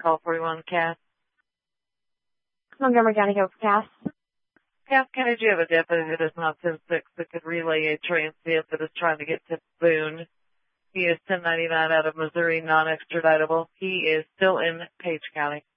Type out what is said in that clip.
call 41 Cass. Montgomery County Health Cass. Cass County, do you have a deputy that is not 10-6 that could relay a transient that is trying to get to Boone? He is 1099 out of Missouri, non-extraditable. He is still in Page County.